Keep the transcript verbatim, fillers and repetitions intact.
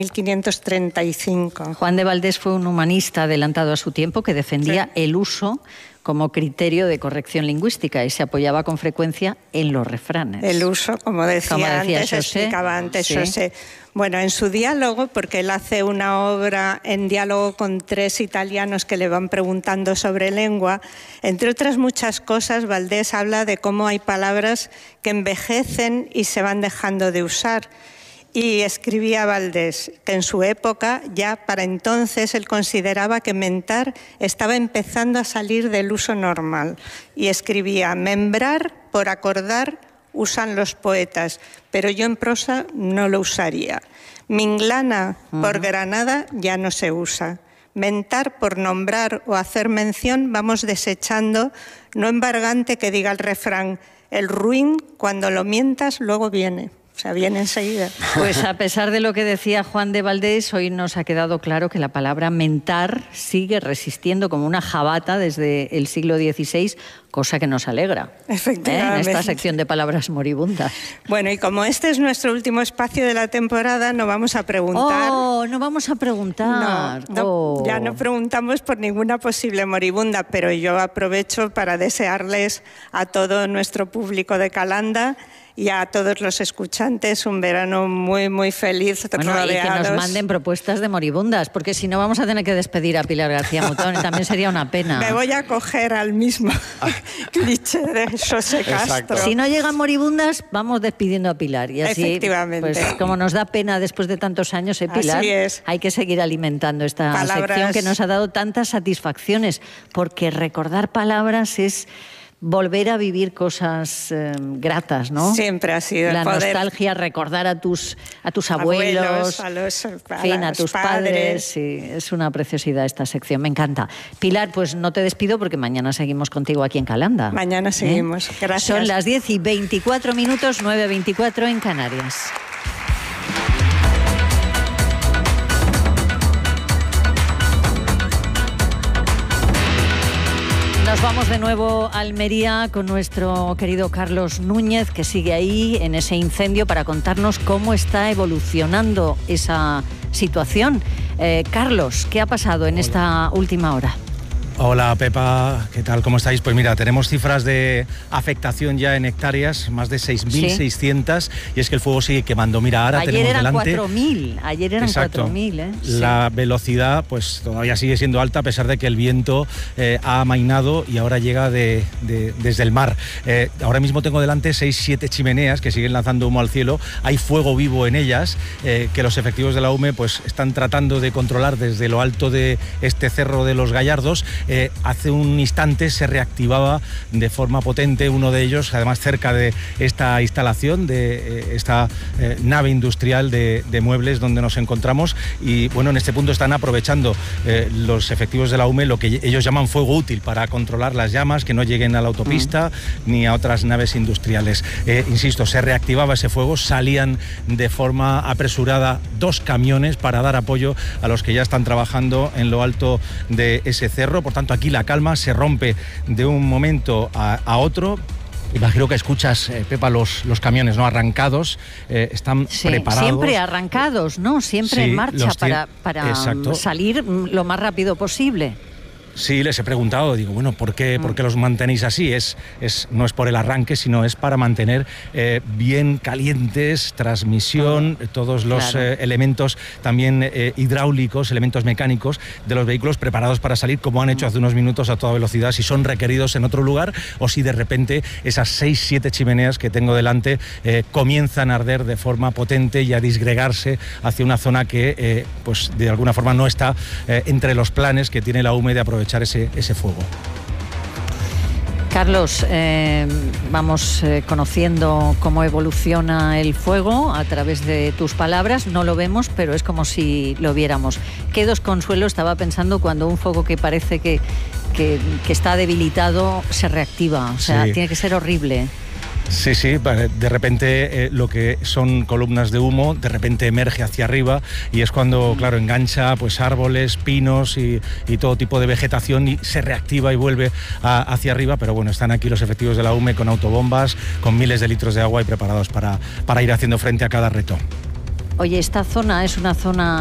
mil quinientos treinta y cinco. Juan de Valdés fue un humanista adelantado a su tiempo que defendía sí. el uso como criterio de corrección lingüística y se apoyaba con frecuencia en los refranes. El uso, como decía, como decía antes, José, explicaba antes sí. José. Bueno, en su diálogo, porque él hace una obra en diálogo con tres italianos que le van preguntando sobre lengua, entre otras muchas cosas, Valdés habla de cómo hay palabras que envejecen y se van dejando de usar. Y escribía Valdés que en su época, ya para entonces, él consideraba que mentar estaba empezando a salir del uso normal. Y escribía: membrar, por acordar, usan los poetas, pero yo en prosa no lo usaría. Minglana, uh-huh. por Granada, ya no se usa. Mentar, por nombrar o hacer mención, vamos desechando, no embargante que diga el refrán: el ruin, cuando lo mientas, luego viene. O sea, viene enseguida. Pues a pesar de lo que decía Juan de Valdés, hoy nos ha quedado claro que la palabra mentar sigue resistiendo como una jabata desde el siglo dieciséis, cosa que nos alegra. Efectivamente. ¿Eh? En esta sección de palabras moribundas. Bueno, y como este es nuestro último espacio de la temporada, no vamos a preguntar... ¡Oh, no vamos a preguntar! No, no oh. Ya no preguntamos por ninguna posible moribunda, pero yo aprovecho para desearles a todo nuestro público de Calanda y a todos los escuchantes un verano muy, muy feliz, bueno, rodeados. Y que nos manden propuestas de moribundas, porque si no vamos a tener que despedir a Pilar García Mutón, y también sería una pena. Me voy a coger al mismo cliché de José Castro. Exacto. Si no llegan moribundas, vamos despidiendo a Pilar. Y así, efectivamente. Pues como nos da pena después de tantos años, ¿eh, Pilar? Así es. Hay que seguir alimentando esta palabras... sección que nos ha dado tantas satisfacciones, porque recordar palabras es... volver a vivir cosas eh, gratas, ¿no? Siempre ha sido la el poder. nostalgia, recordar a tus a tus abuelos, abuelos a, los, a, fin, a tus padres. padres. Sí, es una preciosidad esta sección, me encanta. Pilar, pues no te despido porque mañana seguimos contigo aquí en Calanda. Mañana seguimos, ¿Eh? Gracias. Son las diez y veinticuatro minutos, nueve veinticuatro en Canarias. Nos vamos de nuevo a Almería con nuestro querido Carlos Núñez, que sigue ahí en ese incendio para contarnos cómo está evolucionando esa situación. Eh, Carlos, ¿qué ha pasado en Hola. esta última hora? Hola Pepa, ¿qué tal? ¿Cómo estáis? Pues mira, tenemos cifras de afectación ya en hectáreas, más de seis mil seiscientas, sí. Y es que el fuego sigue quemando. Mira, ahora ayer tenemos eran delante... cuatro mil, ayer eran cuatro mil, ¿eh? La sí. velocidad pues todavía sigue siendo alta a pesar de que el viento eh, ha amainado y ahora llega de, de, desde el mar. Eh, ahora mismo tengo delante seis, siete chimeneas que siguen lanzando humo al cielo. Hay fuego vivo en ellas eh, que los efectivos de la U M E pues, están tratando de controlar desde lo alto de este cerro de los Gallardos. Eh, hace un instante se reactivaba de forma potente uno de ellos, además cerca de esta instalación, de eh, esta eh, nave industrial de, de muebles donde nos encontramos, y bueno, en este punto están aprovechando eh, los efectivos de la U M E lo que ellos llaman fuego útil para controlar las llamas, que no lleguen a la autopista mm. ni a otras naves industriales. Eh, insisto, se reactivaba ese fuego, salían de forma apresurada dos camiones para dar apoyo a los que ya están trabajando en lo alto de ese cerro. Por tanto, aquí la calma se rompe de un momento a, a otro. Imagino que escuchas, eh, Pepa, los, los camiones no arrancados, eh, están sí, preparados. Siempre arrancados, ¿no? Siempre sí, en marcha para, para salir lo más rápido posible. Sí, les he preguntado, digo, bueno, ¿por qué, ¿por qué los mantenéis así? Es, es, no es por el arranque, sino es para mantener eh, bien calientes, transmisión, oh, todos los claro. eh, elementos también eh, hidráulicos, elementos mecánicos de los vehículos preparados para salir, como han hecho hace unos minutos a toda velocidad, si son requeridos en otro lugar o si de repente esas seis, siete chimeneas que tengo delante eh, comienzan a arder de forma potente y a disgregarse hacia una zona que, eh, pues de alguna forma no está eh, entre los planes que tiene la U M E de aprovechar echar ese, ese fuego. Carlos, eh, vamos eh, conociendo cómo evoluciona el fuego a través de tus palabras. No lo vemos, pero es como si lo viéramos. Qué desconsuelo estaba pensando cuando un fuego que parece que, que, que está debilitado se reactiva. O sea, sí. Tiene que ser horrible. Sí, sí, de repente eh, lo que son columnas de humo, de repente emerge hacia arriba y es cuando, claro, engancha pues árboles, pinos y, y todo tipo de vegetación y se reactiva y vuelve a, hacia arriba, pero bueno, están aquí los efectivos de la U M E con autobombas, con miles de litros de agua y preparados para, para ir haciendo frente a cada reto. Oye, esta zona es una zona